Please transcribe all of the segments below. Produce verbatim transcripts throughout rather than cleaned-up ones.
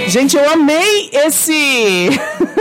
Gente, eu amei esse...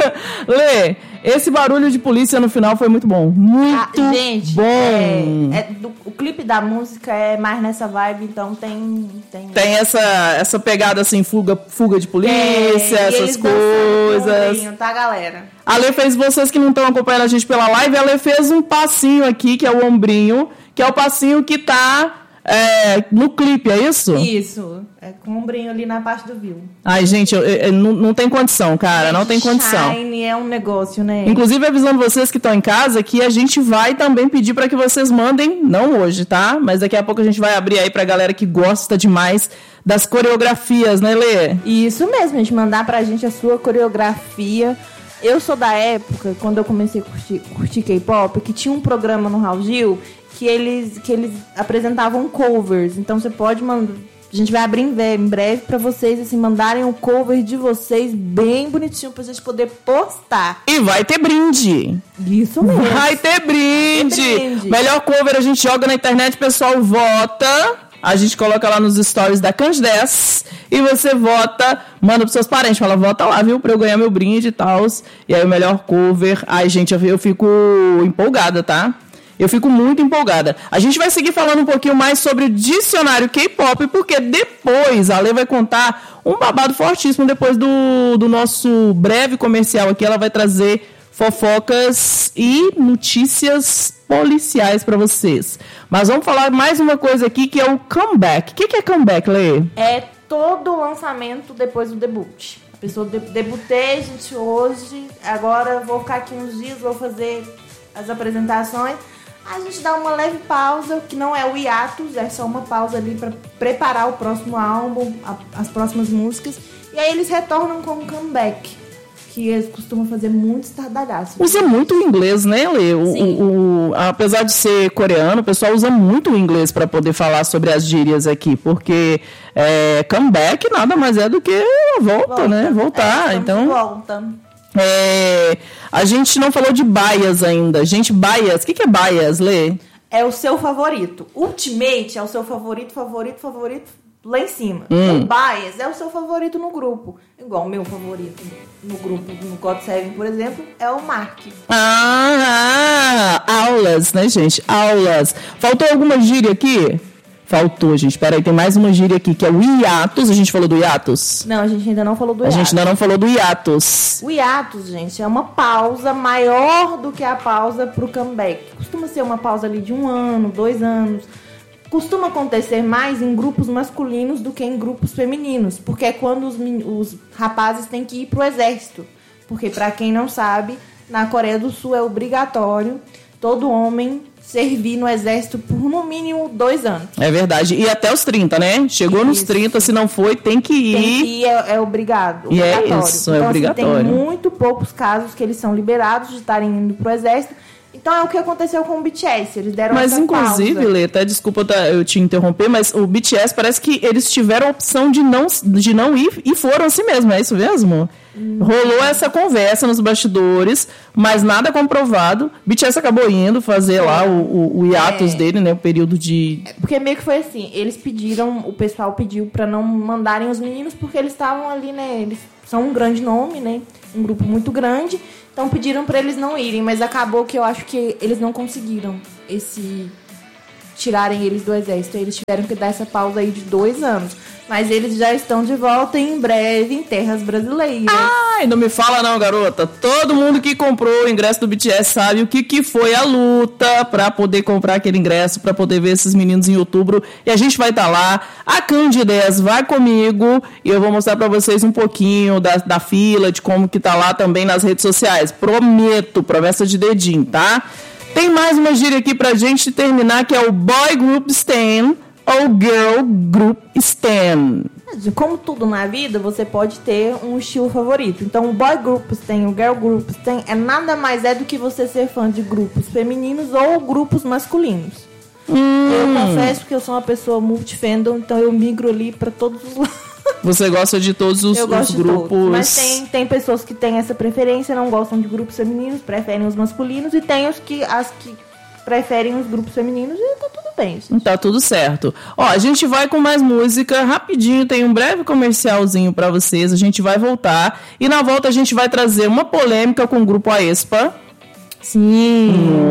Lê, esse barulho de polícia no final foi muito bom. Muito ah, gente, bom. É, é, do, o clipe da música é mais nessa vibe, então tem... Tem, tem essa, essa pegada assim, fuga, fuga de polícia, é, essas coisas. Ombrinho, tá, galera? A Lê fez, vocês que não estão acompanhando a gente pela live, a Lê fez um passinho aqui, que é o ombrinho, que é o passinho que tá... É, no clipe, é isso? Isso, é com o ombrinho ali na parte do viu. Ai, gente, eu, eu, não, não tem condição, cara, não tem condição. Shine é um negócio, né? Inclusive, avisando vocês que estão em casa, que a gente vai também pedir para que vocês mandem, não hoje, tá? Mas daqui a pouco a gente vai abrir aí pra galera que gosta demais das coreografias, né, Lê? Isso mesmo, gente, mandar pra gente a sua coreografia. Eu sou da época, quando eu comecei a curtir, curtir K-pop, que tinha um programa no Raul Gil que eles, que eles apresentavam covers. Então você pode mandar. A gente vai abrir em breve pra vocês assim, mandarem o cover de vocês bem bonitinho pra gente poder postar. E vai ter brinde. Isso mesmo. Vai ter brinde. Vai ter brinde. Melhor cover a gente joga na internet, o pessoal vota. A gente coloca lá nos stories da Candidez e você vota, manda pros seus parentes, fala, vota lá, viu, pra eu ganhar meu brinde e tal. E aí o melhor cover. Ai, gente, eu, eu fico empolgada, tá? Eu fico muito empolgada. A gente vai seguir falando um pouquinho mais sobre o dicionário K-pop, porque depois a Lê vai contar um babado fortíssimo. Depois do, do nosso breve comercial aqui, ela vai trazer fofocas e notícias policiais para vocês. Mas vamos falar mais uma coisa aqui, que é o comeback. O que, que é comeback, Lê? É todo o lançamento depois do debut. A pessoa de, debutei, gente, hoje, agora vou ficar aqui uns dias, vou fazer as apresentações. A gente dá uma leve pausa, que não é o hiatus, é só uma pausa ali para preparar o próximo álbum, a, as próximas músicas. E aí eles retornam com um comeback, que eles costumam fazer muito estardalhaço. Usa muito o inglês, né, Lê? O, o, o, apesar de ser coreano, o pessoal usa muito o inglês para poder falar sobre as gírias aqui, porque é, comeback nada mais é do que volta, volta. né? Voltar. É, então, volta. É, a gente não falou de bias ainda. Gente, bias, o que, que é bias, Lê? É o seu favorito. Ultimate é o seu favorito, favorito, favorito lá em cima. Hum. O bias é o seu favorito no grupo. Igual o meu favorito no grupo, no God Seven, por exemplo, é o Mark. Ah, aulas, né, gente? Aulas. Faltou alguma gíria aqui? Faltou, gente. Peraí, tem mais uma gíria aqui, que é o hiatus. A gente falou do hiatus? Não, a gente ainda não falou do a hiatus. A gente ainda não falou do hiatus. O hiatus, gente, é uma pausa maior do que a pausa pro comeback. Costuma ser uma pausa ali de um ano, dois anos. Costuma acontecer mais em grupos masculinos do que em grupos femininos. Porque é quando os, os rapazes têm que ir pro exército. Porque, pra quem não sabe, na Coreia do Sul é obrigatório todo homem servir no exército por no mínimo dois anos. É verdade. E até os trinta, né? Chegou isso. Nos trinta, se não foi, tem que ir. Tem que ir, é, é obrigado. E é isso, então, é obrigatório. Assim, tem muito poucos casos que eles são liberados de estarem indo pro exército. Então é o que aconteceu com o B T S. Eles deram mas, essa inclusive, pausa. Lê, até desculpa eu te interromper, mas o B T S parece que eles tiveram a opção de não, de não ir e foram assim mesmo, é isso mesmo? Hum. Rolou essa conversa nos bastidores, mas nada comprovado. B T S acabou indo fazer é. lá o, o, o hiatus é. dele, né? O período de... É porque meio que foi assim, eles pediram, o pessoal pediu pra não mandarem os meninos, porque eles estavam ali, né? Eles são um grande nome, né? Um grupo muito grande. Então pediram pra eles não irem, mas acabou que eu acho que eles não conseguiram esse... tirarem eles do exército. Eles tiveram que dar essa pausa aí de dois anos. Mas eles já estão de volta em breve em terras brasileiras. Ai, não me fala não, garota. Todo mundo que comprou o ingresso do B T S sabe o que, que foi a luta pra poder comprar aquele ingresso, pra poder ver esses meninos em outubro. E a gente vai estar tá lá. A Candidez vai comigo e eu vou mostrar pra vocês um pouquinho da, da fila, de como que tá lá também nas redes sociais. Prometo, promessa de dedinho, tá? Tem mais uma gíria aqui pra gente terminar, que é o Boy Group Stan ou Girl Group Stan. Como tudo na vida, você pode ter um estilo favorito. Então, o Boy Group Stan, o Girl Group Stan, é nada mais é do que você ser fã de grupos femininos ou grupos masculinos. Hum. Eu confesso que eu sou uma pessoa multifandom, então eu migro ali pra todos os lados. Você gosta de todos os, os grupos. Todos. Mas tem, tem pessoas que têm essa preferência, não gostam de grupos femininos, preferem os masculinos, e tem os que, as que preferem os grupos femininos, e tá tudo tem, gente. Tá tudo certo. Ó, a gente vai com mais música, rapidinho, tem um breve comercialzinho pra vocês, a gente vai voltar. E na volta a gente vai trazer uma polêmica com o grupo Aespa. Sim.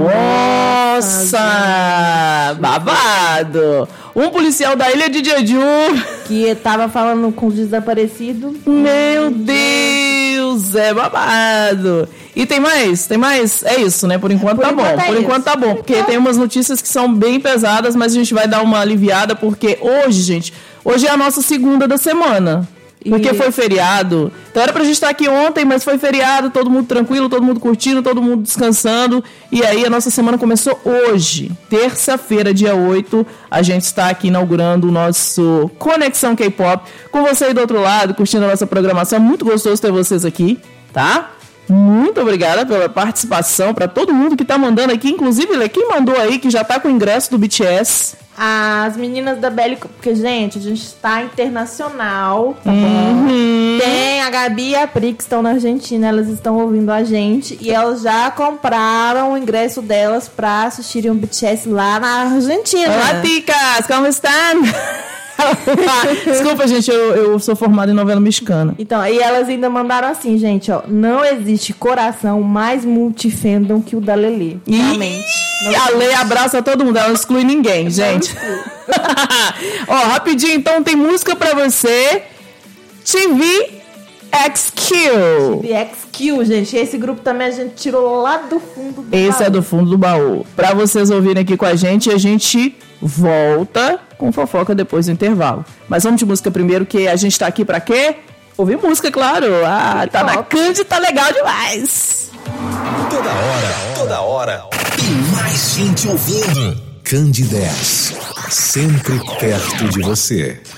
Nossa! Babado! Um policial da ilha de Jeju que tava falando com os desaparecidos. Meu Deus! É babado! E tem mais? Tem mais? É isso, né? Por enquanto Por tá enquanto bom. é Por isso. enquanto tá bom. Porque tem umas notícias que são bem pesadas, mas a gente vai dar uma aliviada, porque hoje, gente, hoje é a nossa segunda da semana. Porque E- foi feriado. Então era pra gente estar aqui ontem, mas foi feriado, todo mundo tranquilo, todo mundo curtindo, todo mundo descansando. E aí a nossa semana começou hoje, terça-feira, dia oito. A gente está aqui inaugurando o nosso Conexão K-Pop. Com você aí do outro lado, curtindo a nossa programação. É muito gostoso ter vocês aqui, tá? Muito obrigada pela participação, pra todo mundo que tá mandando aqui. Inclusive, Lê, quem mandou aí que já tá com o ingresso do B T S? As meninas da Bélico, porque, gente, a gente está internacional, tá Uhum. bom? Tem a Gabi e a Pri que estão na Argentina, elas estão ouvindo a gente e elas já compraram o ingresso delas pra assistirem o B T S lá na Argentina. Olá, ticas! Como estão? Desculpa, gente, eu, eu sou formada em novela mexicana. Então, e elas ainda mandaram assim, gente, ó, não existe coração mais multifandom que o da Lelê. Realmente. E a Lei abraça todo mundo, ela não exclui ninguém, gente. Ó, rapidinho, então tem música pra você. T V X Q. B X Q, gente. Esse grupo também a gente tirou lá do fundo do Esse baú. é do fundo do baú. Pra vocês ouvirem aqui com a gente, a gente volta com fofoca depois do intervalo. Mas vamos de música primeiro, que a gente tá aqui pra quê? Ouvir música, claro. Ah, tá na Candy, tá legal demais. Toda hora, toda hora. Tem mais gente ouvindo. Candy dez. Sempre perto de você.